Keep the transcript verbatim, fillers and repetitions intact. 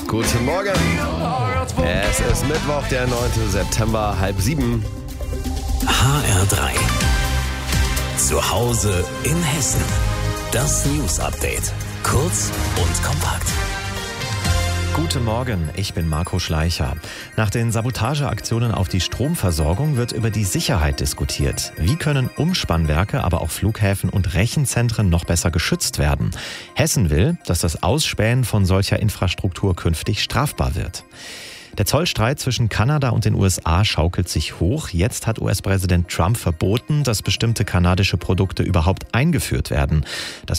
Guten Morgen. Es ist Mittwoch, der neunte September, halb sieben. H R drei. Zu Hause in Hessen. Das News Update. Kurz und kompakt. Guten Morgen, ich bin Marco Schleicher. Nach den Sabotageaktionen auf die Stromversorgung wird über die Sicherheit diskutiert. Wie können Umspannwerke, aber auch Flughäfen und Rechenzentren noch besser geschützt werden? Hessen will, dass das Ausspähen von solcher Infrastruktur künftig strafbar wird. Der Zollstreit zwischen Kanada und den U S A schaukelt sich hoch. Jetzt hat U S-Präsident Trump verboten, dass bestimmte kanadische Produkte überhaupt eingeführt werden. Das